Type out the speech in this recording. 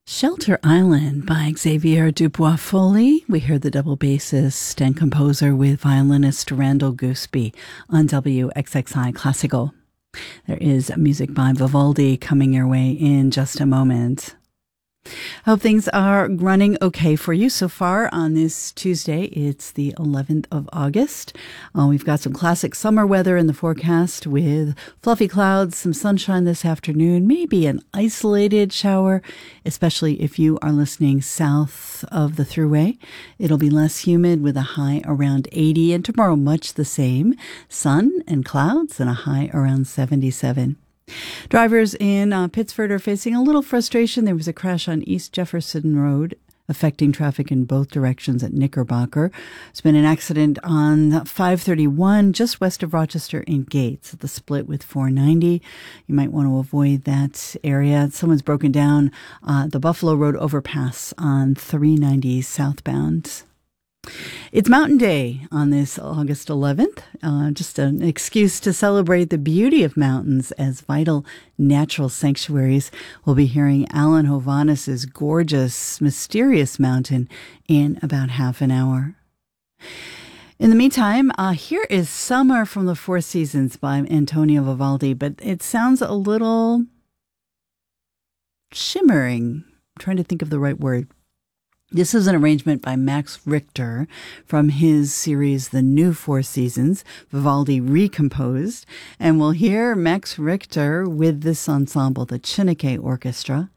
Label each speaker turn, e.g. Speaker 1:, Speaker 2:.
Speaker 1: Shelter Island by Xavier Dubois Foley. We heard the double bassist and composer with violinist Randall Gooseby on WXXI Classical. There is music by Vivaldi coming your way in just a moment. Hope things are running okay for you so far on this Tuesday. It's the 11th of August. We've got some classic summer weather in the forecast with fluffy clouds, some sunshine this afternoon, maybe an isolated shower, especially if you are listening south of the Thruway. It'll be less humid with a high around 80, and tomorrow much the same. Sun and clouds and a high around 77. Drivers in Pittsford are facing a little frustration. There was a crash on East Jefferson Road affecting traffic in both directions at Knickerbocker. There's been an accident on 531 just west of Rochester in Gates at the split with 490. You might want to avoid that area. Someone's broken down the Buffalo Road overpass on 390 southbound. It's Mountain Day on this August 11th, just an excuse to celebrate the beauty of mountains as vital natural sanctuaries. We'll be hearing Alan Hovhannis's gorgeous, mysterious mountain in about half an hour. In the meantime, here is Summer from the Four Seasons by Antonio Vivaldi, but it sounds a little shimmering. I'm trying to think of the right word. This is an arrangement by Max Richter from his series The New Four Seasons, Vivaldi recomposed. And we'll hear Max Richter with this ensemble, the Chineke Orchestra.